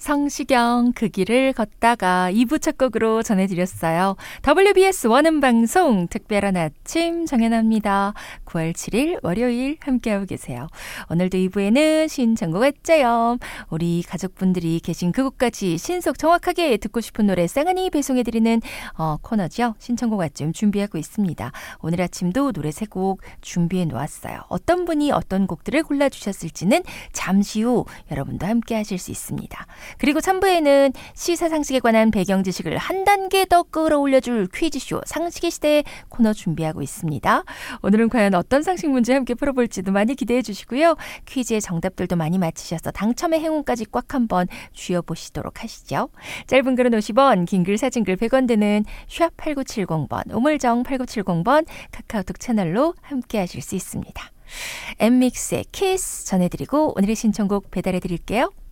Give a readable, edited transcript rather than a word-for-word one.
성시경 그 길을 걷다가 2부 첫 곡으로 전해드렸어요. WBS 원음방송 특별한 아침 정연아입니다. 9월 7일 월요일 함께하고 계세요. 오늘도 2부에는 신청곡 했제요. 우리 가족분들이 계신 그곳까지 신속 정확하게 듣고 싶은 노래 쌍안이 배송해드리는 코너죠. 신청곡 아침 준비하고 있습니다. 오늘 아침도 노래 3곡 준비해 놓았어요. 어떤 분이 어떤 곡들을 골라주셨을지는 잠시 후 여러분도 함께 하실 수 있습니다. 그리고 3부에는 시사상식에 관한 배경 지식을 한 단계 더 끌어올려줄 퀴즈쇼 상식의 시대 코너 준비하고 있습니다. 오늘은 과연 어떤 상식 문제 함께 풀어볼지도 많이 기대해 주시고요. 퀴즈의 정답들도 많이 맞히셔서 당첨의 행운까지 꽉 한번 쥐어보시도록 하시죠. 짧은 글은 50원, 긴 글 사진 글 100원 되는 샵 8970번, 우물정 8970번 카카오톡 채널로 함께 하실 수 있습니다. 엠믹스의 키스 전해드리고 오늘의 신청곡 배달해드릴게요.